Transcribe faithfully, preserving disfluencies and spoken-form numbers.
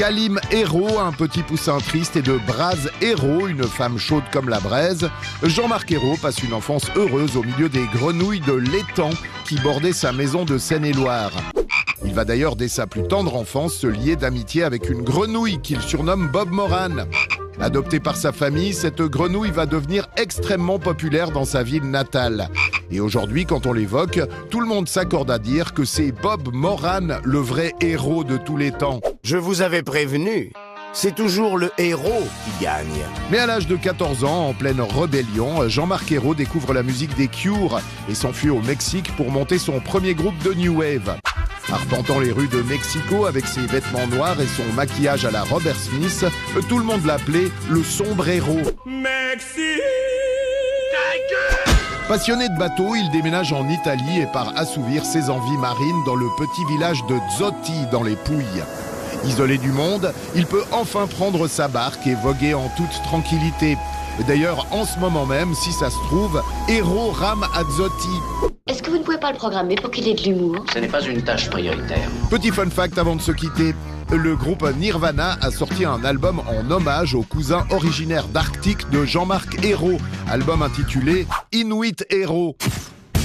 Kalim Hérault, un petit poussin triste, et de Braz Hérault, une femme chaude comme la braise. Jean-Marc Hérault passe une enfance heureuse au milieu des grenouilles de l'étang qui bordaient sa maison de Seine-et-Loire. Il va d'ailleurs dès sa plus tendre enfance se lier d'amitié avec une grenouille qu'il surnomme Bob Moran. Adoptée par sa famille, cette grenouille va devenir extrêmement populaire dans sa ville natale. Et aujourd'hui, quand on l'évoque, tout le monde s'accorde à dire que c'est Bob Moran, le vrai héros de tous les temps. Je vous avais prévenu, c'est toujours le héros qui gagne. Mais à l'âge de quatorze ans, en pleine rébellion, Jean-Marc Hérault découvre la musique des Cure et s'enfuit au Mexique pour monter son premier groupe de New Wave. Arpentant les rues de Mexico avec ses vêtements noirs et son maquillage à la Robert Smith, tout le monde l'appelait le sombre héros. Mexique. Passionné de bateau, il déménage en Italie et part assouvir ses envies marines dans le petit village de Zotti, dans les Pouilles. Isolé du monde, il peut enfin prendre sa barque et voguer en toute tranquillité. D'ailleurs, en ce moment même, si ça se trouve, Hérault rame à Zotti. Est-ce que vous ne pouvez pas le programmer pour qu'il ait de l'humour? Ce n'est pas une tâche prioritaire. Petit fun fact avant de se quitter, le groupe Nirvana a sorti un album en hommage au cousin originaire d'Arctique de Jean-Marc Hérault, album intitulé Inuit Hérault.